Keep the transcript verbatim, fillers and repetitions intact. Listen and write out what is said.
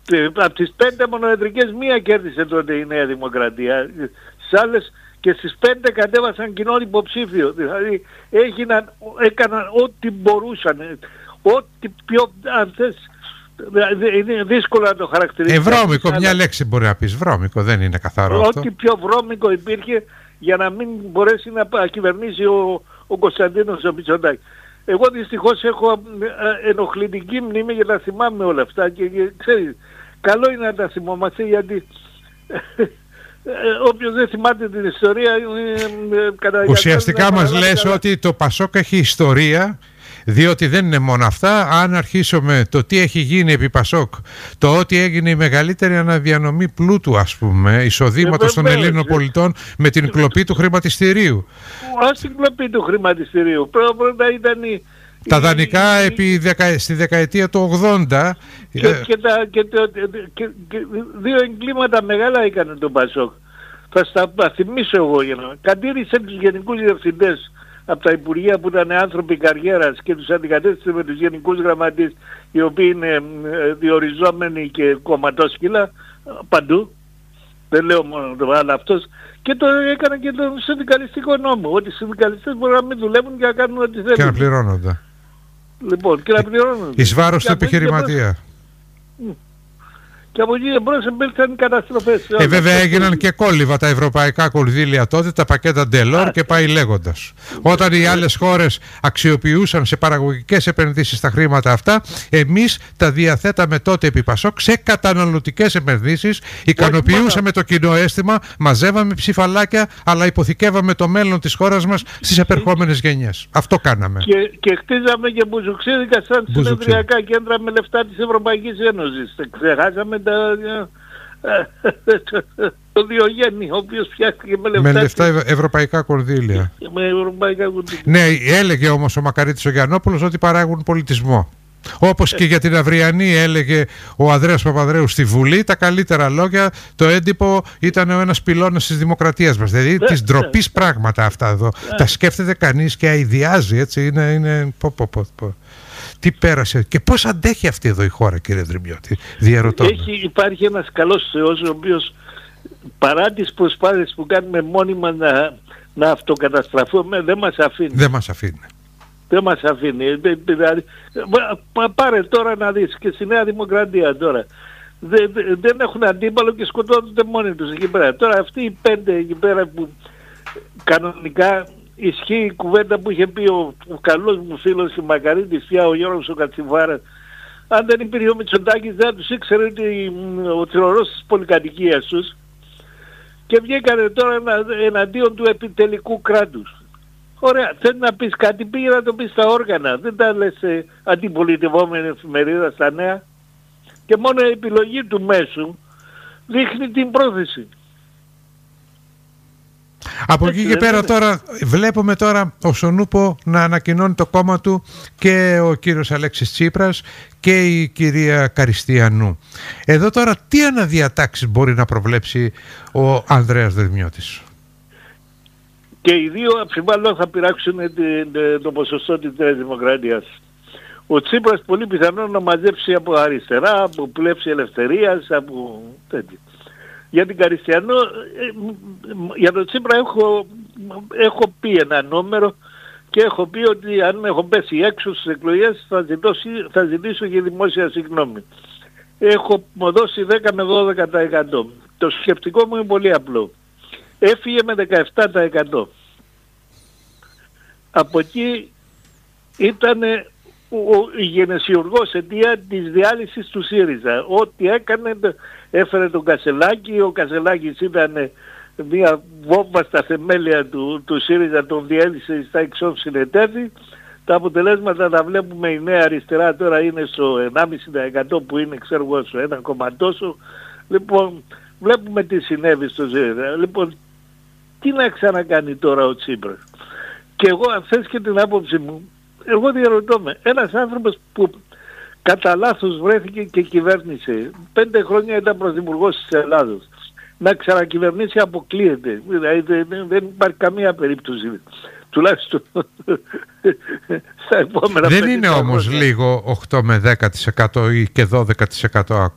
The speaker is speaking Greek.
Από τις πέντε μονοεδρικές μία κέρδισε τότε η Νέα Δημοκρατία. Στις άλλες και στις πέντε κατέβασαν κοινό υποψήφιο. Δηλαδή έγιναν, έκαναν ό,τι μπορούσαν. Ό,τι πιο, αν θες, είναι δύσκολο να το χαρακτηρίσει. Ε, βρώμικο, μια λέξη μπορεί να πεις. Βρώμικο, δεν είναι καθαρό αυτό. Ό,τι πιο βρώμικο υπήρχε για να μην μπορέσει να κυβερνήσει ο, ο Κωνσταντίνος ο Μητσοτάκης. Εγώ δυστυχώς έχω ενοχλητική μνήμη για να θυμάμαι όλα αυτά και, και ξέρεις, καλό είναι να τα θυμόμαστε γιατί όποιος δεν θυμάται την ιστορία... Ε, ουσιαστικά μας λες ότι το Πασόκ έχει ιστορία, διότι δεν είναι μόνο αυτά. Αν αρχίσουμε το τι έχει γίνει επί Πασόκ, το ότι έγινε η μεγαλύτερη αναδιανομή πλούτου, ας πούμε, εισοδήματος των Ελλήνων πολιτών με την κλοπή του χρηματιστηρίου. Ας την κλοπή του χρηματιστηρίου. Πρώτα ήταν η... Τα δανεικά επί δεκα... στη δεκαετία του ογδόντα. Και, και, τα, και, το, και, και δύο εγκλήματα μεγάλα έκανε το Πασόκ. Θα στα θυμίσω εγώ για να... Κατήρισε τους γενικούς διευθυντές από τα Υπουργεία που ήταν άνθρωποι καριέρας και τους αντικατέστησε με τους γενικούς γραμματείς οι οποίοι είναι διοριζόμενοι και κομματόσκυλα παντού. Δεν λέω μόνο το αλλά αυτός. Και το έκανα και τον συνδικαλιστικό νόμο. Ότι οι συνδικαλιστές μπορούν να μην δουλεύουν και να κάνουν ό,τι θέλουν. Και να πληρώνονται. Λοιπόν, και να πληρώνονται. Εις βάρος του επιχειρηματία. Και από εκεί εμπρός εμπέλθαν οι καταστροφές. Ε, βέβαια έγιναν και κόλληβα τα ευρωπαϊκά κονδύλια τότε, τα πακέτα Ντελόρ και πάει λέγοντας. Όταν οι άλλες χώρες αξιοποιούσαν σε παραγωγικές επενδύσεις τα χρήματα αυτά, εμείς τα διαθέταμε τότε επί Πασόκ σε καταναλωτικές επενδύσεις, ικανοποιούσαμε το κοινό αίσθημα, μαζεύαμε ψηφαλάκια, αλλά υποθηκεύαμε το μέλλον της χώρας μας στις επερχόμενες γενιές. Αυτό κάναμε. Και, και χτίζαμε και μπουζουξίδικα σαν συνεδριακά κέντρα με λεφτά της Ευρωπαϊκής Ένωσης. Ξεχάσαμε το Διογέννη, ο οποίος φτιάχτηκε με λεφτά, με λεφτά ευ- ευρωπαϊκά κονδύλια. Με ευρωπαϊκά κονδύλια. Ναι, έλεγε όμως ο Μακαρίτης ο Γιαννόπουλος ότι παράγουν πολιτισμό. Όπως και για την αυριανή έλεγε ο Ανδρέας Παπανδρέου στη Βουλή, τα καλύτερα λόγια, το έντυπο ήταν ο ένας πυλώνας της δημοκρατίας μας. Δηλαδή της ντροπής πράγματα αυτά εδώ. Τα σκέφτεται κανείς και αηδιάζει, έτσι, είναι... είναι... Πω, πω, πω, πω. Τι πέρασε και πώς αντέχει αυτή εδώ η χώρα, κύριε Δρυμιώτη, διαρωτώ. Έχει, υπάρχει ένας καλός Θεός ο οποίος παρά τις προσπάθειες που κάνουμε μόνιμα να, να αυτοκαταστραφούμε δεν μας αφήνει. Δεν μας αφήνει. Δεν μας αφήνει. Δηλαδή, πάρε τώρα να δεις και στη Νέα Δημοκρατία τώρα. Δεν, δεν έχουν αντίπαλο και σκοτώνονται μόνοι τους εκεί πέρα. Τώρα αυτοί οι πέντε εκεί πέρα που κανονικά... Ισχύει η κουβέντα που είχε πει ο, ο καλός μου φίλος η Μακαρίτης πια, ο Γιώργος ο Κατσιβάρας. Αν δεν υπήρχε ο Μητσοτάκης δεν τους ήξερε ότι ο θηρορός της πολυκατοικίας τους και βγήκανε τώρα ενα, εναντίον του επιτελικού κράτους. Ωραία, θέλει να πεις κάτι, πήγε να το πεις στα όργανα. Δεν τα λες σε αντιπολιτευόμενη εφημερίδα στα νέα. Και μόνο η επιλογή του μέσου δείχνει την πρόθεση. Από εκεί και πέρα τώρα βλέπουμε τώρα ο Σονούπο να ανακοινώνει το κόμμα του και ο κύριος Αλέξης Τσίπρας και η κυρία Καριστιανού. Εδώ τώρα τι αναδιατάξεις μπορεί να προβλέψει ο Ανδρέας Δρυμιώτης? Και οι δύο αμφιβάλλω θα πειράξουν το ποσοστό της Νέας Δημοκρατίας. Ο Τσίπρας πολύ πιθανό να μαζέψει από αριστερά, από πλεύση ελευθερίας, από τέτοια. Για την Καριστιανό, για τον Τσίπρα έχω, έχω πει ένα νούμερο και έχω πει ότι αν έχω πέσει έξω στις εκλογές θα, ζητώσει, θα ζητήσω και δημόσια συγγνώμη. Έχω δώσει δέκα με δώδεκα τοις εκατό. Το σκεπτικό μου είναι πολύ απλό. Έφυγε με δεκαεπτά τοις εκατό. Από εκεί ήταν ο γενεσιουργός αιτία της διάλυσης του ΣΥΡΙΖΑ. Ό,τι έκανε έφερε τον Κασελάκη, ο Κασελάκης ήταν μια βόμβα στα θεμέλια του, του ΣΥΡΙΖΑ, τον διέλυσε στα εξώφυση συνετέθη. Τα αποτελέσματα τα βλέπουμε, η Νέα Αριστερά τώρα είναι στο ενάμιση τοις εκατό που είναι ξέρω εγώ στο ένα κόμμα τόσο. Λοιπόν, βλέπουμε τι συνέβη στο ΣΥΡΙΖΑ. Λοιπόν, τι να ξανακάνει τώρα ο Τσίπρας? Και εγώ αν θες και την άποψη μου, εγώ διαρωτώ με, ένας άνθρωπος που κατά λάθος βρέθηκε και κυβέρνησε, πέντε χρόνια ήταν πρωθυπουργός της Ελλάδος, να ξανακυβερνήσει αποκλείεται. Δηλαδή δεν, δεν υπάρχει καμία περίπτωση. Τουλάχιστον στα επόμενα δεν είναι όμως χρόνια. λίγο οκτώ με δέκα τοις εκατό ή και δώδεκα τοις εκατό